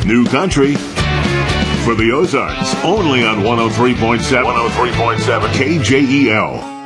New Country for the Ozarks, only on 103.7 KJEL.